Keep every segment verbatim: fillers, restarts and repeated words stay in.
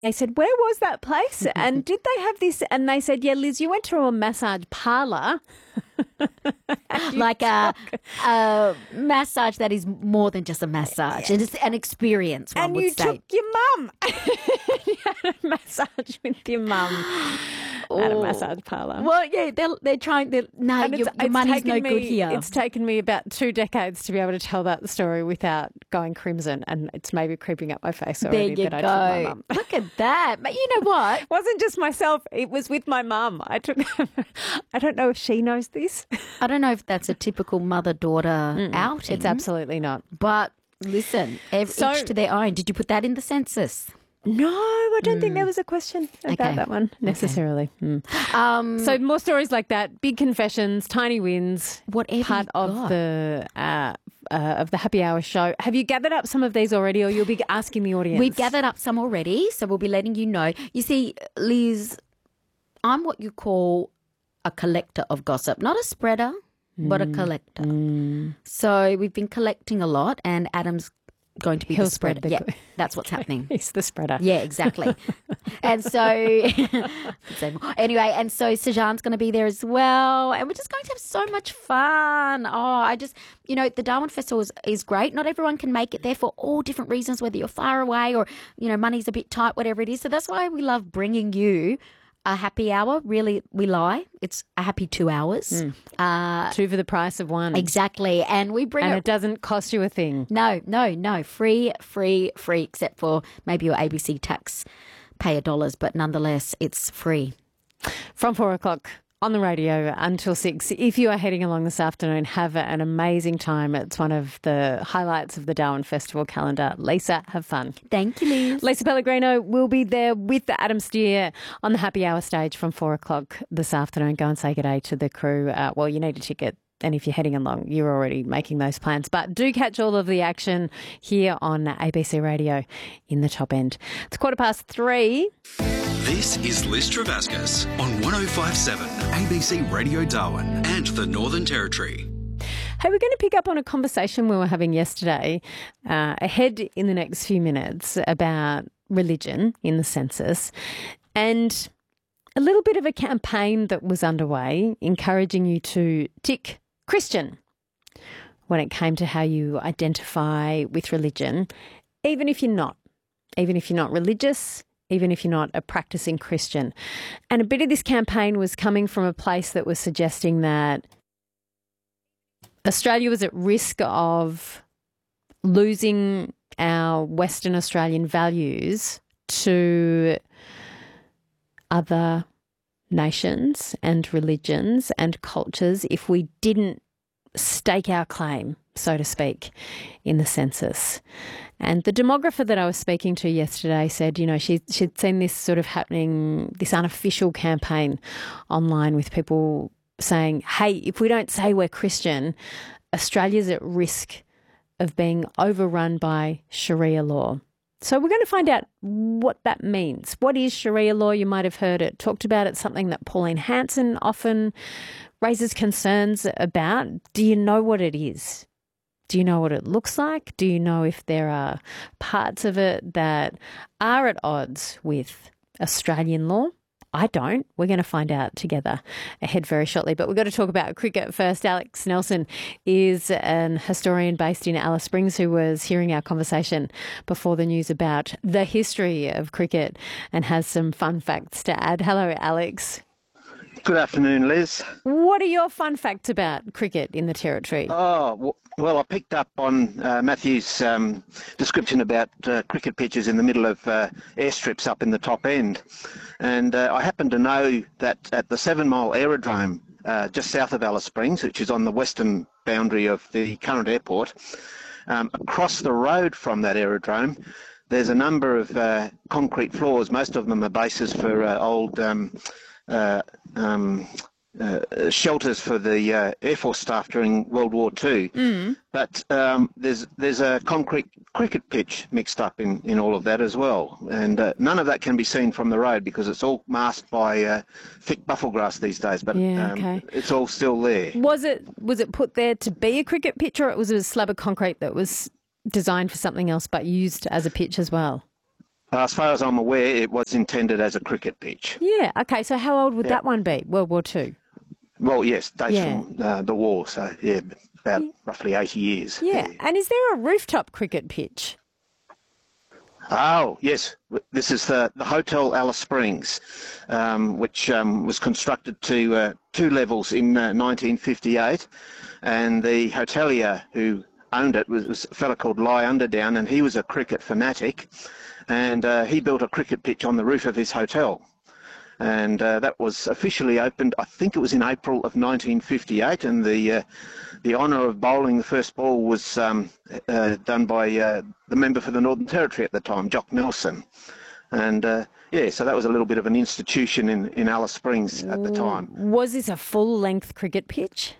They said, where was that place? And did they have this? And they said, yeah, Liz, you went to a massage parlour. Like a, a massage that is more than just a massage. It is an experience, one and would you say. took your mum. You had a massage with your mum at a Oh. massage parlour. Well, yeah, they're, they're trying. They're, no, And your, it's- your it's money's taken no me, good here. It's taken me about two decades to be able to tell that story without going crimson, and it's maybe creeping up my face There already you that I took my go. mum. Look at that. But you know what? It wasn't just myself, it was with my mum. I took I don't know if she knows this. I don't know if that's a typical mother-daughter outing. It's absolutely not. But listen, ev- So- each to their own. Did you put that in the census? No, I don't think there was a question about Okay. that one necessarily. Mm. Um, So more stories like that, big confessions, tiny wins, Whatever part you've of got. the uh, uh, of the happy hour show. Have you gathered up some of these already, or you'll be asking the audience? We've gathered up some already, so we'll be letting you know. You see, Liz, I'm what you call a collector of gossip, not a spreader, but a collector. So we've been collecting a lot, and Adam's going to be He'll the spread spreader. the- Yeah, that's what's happening. He's the spreader. Yeah, exactly. And so, say more. Anyway, and so Sajan's going to be there as well. And we're just going to have so much fun. Oh, I just, you know, the Darwin Festival is, is great. Not everyone can make it there for all different reasons, whether you're far away or, you know, money's a bit tight, whatever it is. So that's why we love bringing you a happy hour. Really, we lie. It's a happy two hours. Uh, Two for the price of one. exactly. And we bring And it. it doesn't cost you a thing. No, no, no. Free, free, free, except for maybe your A B C tax payer dollars, but nonetheless, it's free. From four o'clock on the radio until six. If you are heading along this afternoon, have an amazing time. It's one of the highlights of the Darwin Festival calendar. Lisa, have fun. Thank you, Liz. Lisa Pellegrino will be there with Adam Steer on the happy hour stage from four o'clock this afternoon. Go and say good day to the crew. Uh, well, you need a ticket. And if you're heading along, you're already making those plans. But do catch all of the action here on A B C Radio in the top end. It's quarter past three. This is Liz Travascus on one oh five point seven A B C Radio Darwin and the Northern Territory. Hey, we're going to pick up on a conversation we were having yesterday uh, ahead in the next few minutes about religion in the census and a little bit of a campaign that was underway encouraging you to tick Christian when it came to how you identify with religion, even if you're not, even if you're not religious, even if you're not a practicing Christian. And a bit of this campaign was coming from a place that was suggesting that Australia was at risk of losing our Western Australian values to other nations and religions and cultures if we didn't stake our claim, so to speak, in the census. And the demographer that I was speaking to yesterday said, you know, she, she'd seen this sort of happening, this unofficial campaign online with people saying, hey, if we don't say we're Christian, Australia's at risk of being overrun by Sharia law. So we're going to find out what that means. What is Sharia law? You might have heard it talked about. It's something that Pauline Hanson often raises concerns about. Do you know what it is? Do you know what it looks like? Do you know if there are parts of it that are at odds with Australian law? I don't. We're going to find out together ahead very shortly. But we've got to talk about cricket first. Alex Nelson is an historian based in Alice Springs who was hearing our conversation before the news about the history of cricket and has some fun facts to add. Hello, Alex. Good afternoon, Liz. What are your fun facts about cricket in the Territory? Oh, w- well, I picked up on uh, Matthew's um, description about uh, cricket pitches in the middle of uh, airstrips up in the top end. And uh, I happen to know that at the Seven Mile Aerodrome, uh, just south of Alice Springs, which is on the western boundary of the current airport, um, across the road from that aerodrome, there's a number of uh, concrete floors. Most of them are bases for uh, old um, uh, um, uh, shelters for the uh, Air Force staff during World War Two. Mm. But um, there's there's a concrete cricket pitch mixed up in, in all of that as well. And uh, none of that can be seen from the road because it's all masked by uh, thick buffel grass these days. But Yeah, um, okay. it's all still there. Was it was it put there to be a cricket pitch, or it was a slab of concrete that was designed for something else but used as a pitch as well? As far as I'm aware, it was intended as a cricket pitch. Yeah. Okay. So how old would Yeah. that one be? World War Two. Well, yes, dates Yeah. from uh, the war, so yeah, about roughly eighty years. Yeah. And is there a rooftop cricket pitch? Oh, yes. This is the, the Hotel Alice Springs, um, which um, was constructed to uh, two levels in uh, nineteen fifty-eight. And the hotelier who owned it was, was a fellow called Lie Underdown, and he was a cricket fanatic. And uh, he built a cricket pitch on the roof of his hotel. And uh, that was officially opened, I think it was in April of nineteen fifty-eight, and the uh, the honour of bowling the first ball was um, uh, done by uh, the member for the Northern Territory at the time, Jock Nelson. And uh, yeah, so that was a little bit of an institution in, in Alice Springs at the time. Was this a full-length cricket pitch?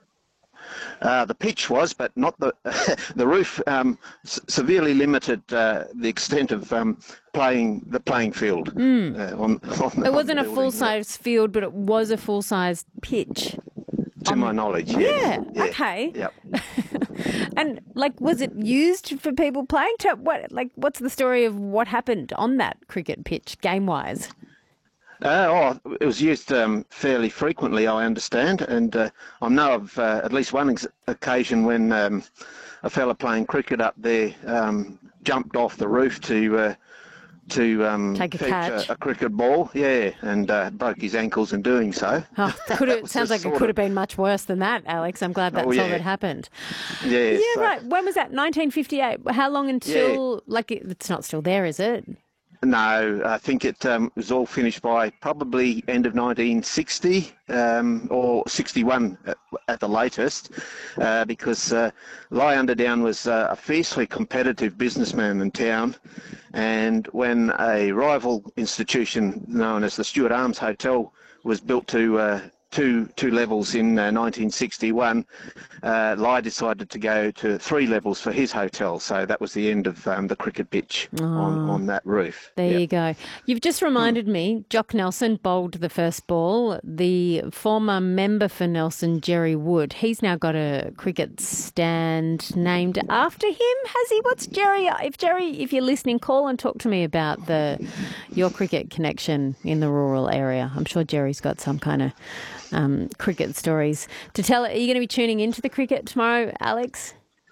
Uh, the pitch was, but not the the roof. Um, s- severely limited uh, the extent of um, playing the playing field. Mm. Uh, on, on the, It wasn't on a the full-size field, but it was a full-size pitch. to my knowledge. Yeah. Yes. Yeah. Okay. Yep. And like, was it used for people playing? To what? Like, what's the story of what happened on that cricket pitch, game-wise? Uh, oh, it was used um, fairly frequently, I understand, and uh, I know of uh, at least one ex- occasion when um, a fella playing cricket up there um, jumped off the roof to uh, to um, Take a fetch catch. a, a cricket ball, yeah, and uh, broke his ankles in doing so. Oh, could it was sounds the like it sort could of- have been much worse than that, Alex. I'm glad that's Oh, all yeah. that happened. Yeah, Yeah, so- right. When was that? nineteen fifty-eight. How long until? Like, it, it's not still there, is it? No, I think it um, was all finished by probably end of nineteen sixty um, or sixty-one at, at the latest, uh, because uh, Lie Underdown was uh, a fiercely competitive businessman in town, and when a rival institution known as the Stuart Arms Hotel was built to uh, two two levels in uh, nineteen sixty-one, uh, Lie decided to go to three levels for his hotel. So that was the end of um, the cricket pitch on, on that roof. There Yep. you go. You've just reminded me, Jock Nelson bowled the first ball. The former member for Nelson, Jerry Wood, he's now got a cricket stand named after him, has he? What's Jerry? If Jerry, if you're listening, call and talk to me about the your cricket connection in the rural area. I'm sure Jerry's got some kind of um, cricket stories to tell. Are you going to be tuning into the cricket tomorrow, Alex?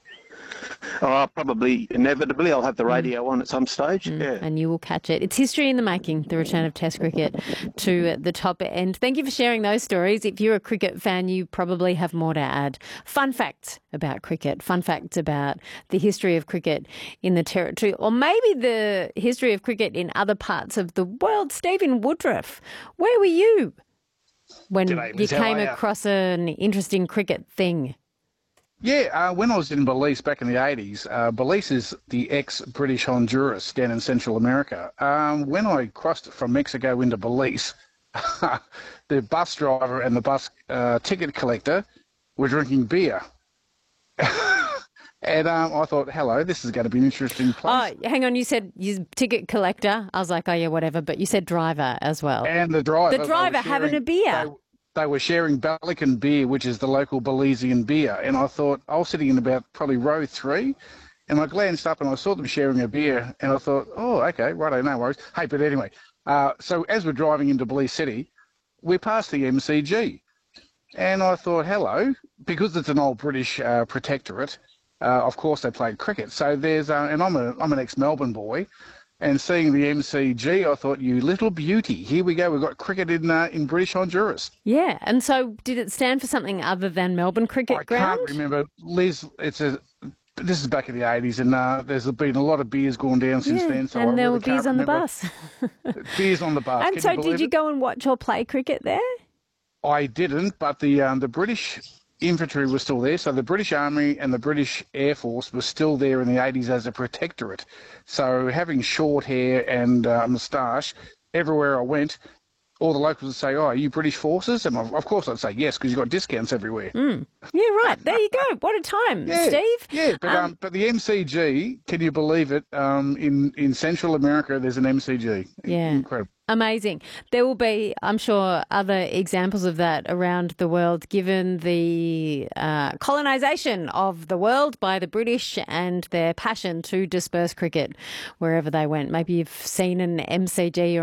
Oh, probably inevitably I'll have the radio on at some stage. Yeah. And you will catch it. It's history in the making, the return of Test cricket to the top end. Thank you for sharing those stories. If you're a cricket fan, you probably have more to add. Fun facts about cricket, fun facts about the history of cricket in the Territory, or maybe the history of cricket in other parts of the world. Stephen Woodruff, where were you when G'day, you Liz. How came are ya? across an interesting cricket thing? Yeah, uh, when I was in Belize back in the eighties, uh, Belize is the ex-British Honduras down in Central America. Um, when I crossed from Mexico into Belize, the bus driver and the bus uh, ticket collector were drinking beer. And um, I thought, hello, this is going to be an interesting place. Oh, hang on. You said you ticket collector. I was like, oh, yeah, whatever. But you said driver as well. And the driver. The they were driver having sharing- a beer. They, they were sharing Balican beer, which is the local Belizean beer. And I thought, I was sitting in about probably row three, and I glanced up and I saw them sharing a beer, and I thought, oh, okay, righto, no worries. Hey, but anyway, uh, so as we're driving into Belize City, we passed the M C G. And I thought, hello, because it's an old British uh, protectorate, uh, of course they played cricket. So there's, uh, and I'm, a, I'm an ex-Melbourne boy, and seeing the M C G, I thought, you little beauty, here we go, we've got cricket in uh, in British Honduras. Yeah, and so did it stand for something other than Melbourne Cricket I Ground? can't remember, Liz, it's a, this is back in the eighties, and uh, there's been a lot of beers gone down since Yeah, then. So and I there really were beers can't on the remember. bus. Beers on the bus. and Can so you did believe you it? go and watch or play cricket there? I didn't, but the um, the British infantry was still there. So the British Army and the British Air Force was still there in the eighties as a protectorate. So having short hair and uh, moustache, everywhere I went, all the locals would say, "Oh, are you British Forces?" And of of course I'd say yes, because you've got discounts everywhere. Mm. Yeah, right. There you go. What a time, Yeah, Steve. Yeah, but um, Um, but the M C G, can you believe it? Um, in in Central America, there's an M C G. Yeah. Incredible. Amazing. There will be, I'm sure, other examples of that around the world, given the uh, colonisation of the world by the British and their passion to disperse cricket wherever they went. Maybe you've seen an M C G or